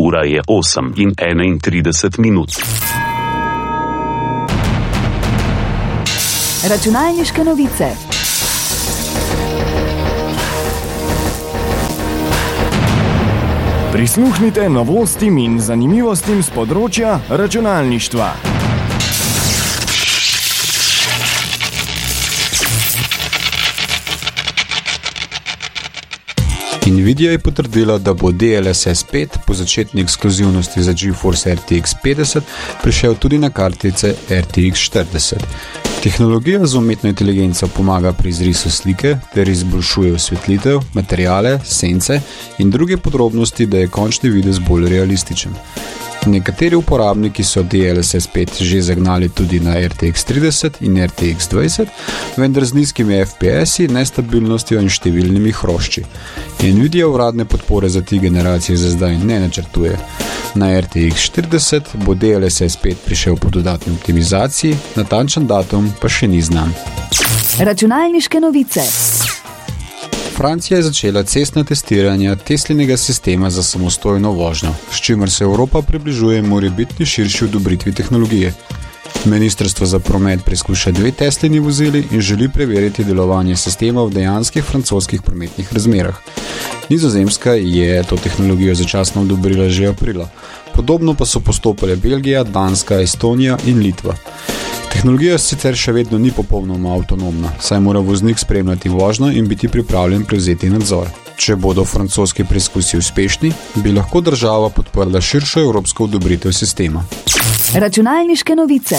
Ura je 8:31. Računalniške novice. Prisluhnite novostim in zanimivostim z področja računalništva. Nvidia je potrdila, da bo DLSS 5 po začetni ekskluzivnosti za GeForce RTX 50 prišel tudi na kartice RTX 40. Tehnologija z umetno inteligenco pomaga pri izrisu slike ter izboljšuje osvetlitev, materiale, sence in druge podrobnosti, da je končni videz bolj realističen. Nekateri uporabniki so DLSS 5 že zagnali tudi na RTX 30 in RTX 20, vendar z nizkimi FPS-i, nestabilnostjo in številnimi hrošči. Nvidia uradne podpore za te generacije za zdaj ne načrtuje. Na RTX 40 bo DLSS 5 prišel po dodatni optimizaciji, natančen datum pa še ni znan. Računalniške novice. Francija je začela cestna testiranja Teslinega sistema za samostojno vožnjo, s čimer se Evropa približuje morebitni širši odobritvi tehnologije. Ministrstvo za promet preizkuša 2 Teslini vozili in želi preveriti delovanje sistema v dejanskih francoskih prometnih razmerah. Nizozemska je to tehnologijo začasno odobrila že aprila. Podobno pa so postopale Belgija, Danska, Estonija in Litva. Tehnologija sicer še vedno ni popolnoma avtonomna, saj mora voznik spremljati vožnjo in biti pripravljen prevzeti nadzor. Če bodo francoski preizkusi uspešni, bi lahko država podprla širšo evropsko odobritev sistema. Računalniške novice.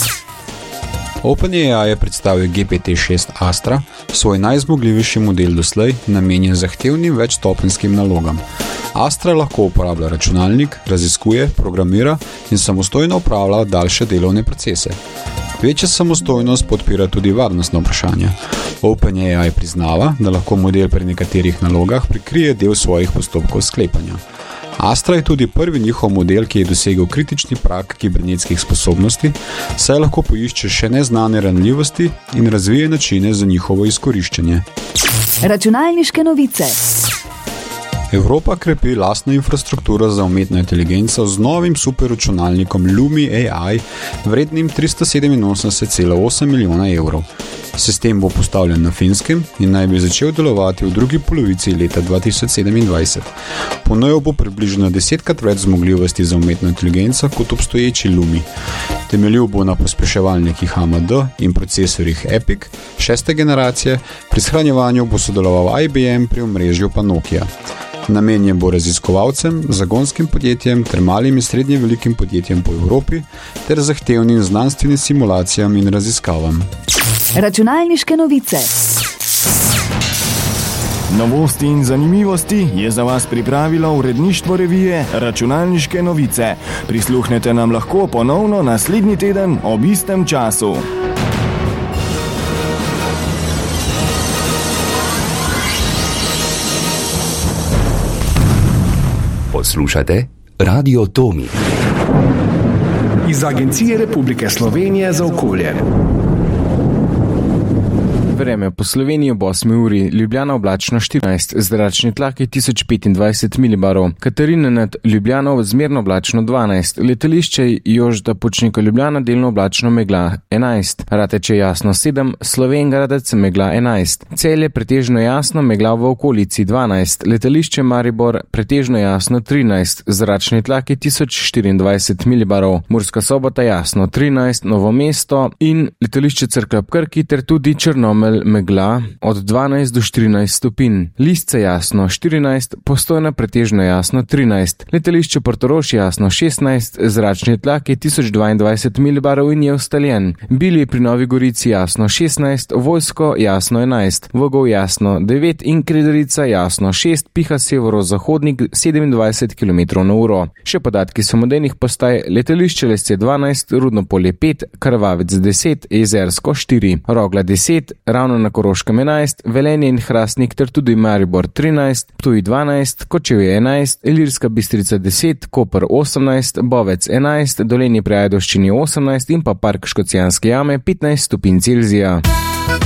OpenAI je predstavil GPT-6 Astra, svoj najzmogljivejši model doslej, namenjen zahtevnim večstopenskim nalogam. Astra lahko uporablja računalnik, raziskuje, programira in samostojno upravlja daljše delovne procese. Večja samostojnost podpira tudi varnostna vprašanja. OpenAI priznava, da lahko model pri nekaterih nalogah prikrije del svojih postopkov sklepanja. Astra je tudi prvi njihov model, ki je dosegel kritični prag kibernetskih sposobnosti, saj lahko poišče še neznane ranljivosti in razvije načine za njihovo izkoriščanje. Računalniške novice. Evropa krepi lastno infrastrukturo za umetno inteligenco z novim superračunalnikom Lumi AI, vrednim 387,8 milijona evrov. Sistem bo postavljen na Finskem in naj bi začel delovati v drugi polovici leta 2027. Ponujal bo približno 10krat več zmogljivosti za umetno inteligenco kot obstoječi Lumi. Temeljil bo na pospeševalnikih AMD in procesorjih EPIC 6. generacije, pri shranjevanju bo sodeloval IBM, pri omrežju pa Nokia. Namenjen bo raziskovalcem, zagonskim podjetjem ter malim in srednje velikim podjetjem po Evropi ter zahtevnim znanstvenim simulacijam in raziskavam. Računalniške novice. Novosti in zanimivosti je za vas pripravilo uredništvo revije Računalniške novice. Prisluhnete nam lahko ponovno naslednji teden ob istem času. Poslušate Radio Tomi iz Agencije Republike Slovenije za okolje. Vreme po Sloveniji ob 8 uri, Ljubljana oblačno 14, zračni tlak je 1025 milibarov, Katarina nad Ljubljano zmerno oblačno 12, letališče Jožeta Pučnika Ljubljana delno oblačno megla 11, Rateče jasno 7, Slovenj Gradec megla 11, Celje pretežno jasno megla v okolici 12, letališče Maribor pretežno jasno 13, zračni tlak je 1024 milibarov, Murska Sobota jasno 13, Novo mesto in letališče Cerklje ob Krki ter tudi Črnomelj megla od 12 do 14 stopinj. Lisce jasno 14, Postojna pretežno jasno 13, letališče Portorož jasno 16, zračni tlak je 1022 milibarov in je ustaljen. Bilje pri Novi Gorici jasno 16, Vojsko jasno 11, Vogov jasno 9 in Krederica jasno 6, piha severozahodnik 27 km/h. Še podatki samodejnih postaj: letališče Lesce 12, Rudnopolje 5, Krvavec 10, Jezersko 4, Rogla 10, Ravno na Koroškem 11, Velenje in Hrastnik ter tudi Maribor 13, Ptuj 12, Kočevje 11, Ilirska Bistrica 10, Koper 18, Bovec 11, Dolenje pri Ajdovščini 18 in pa Park Škocjanske jame 15 stopinj Celzija.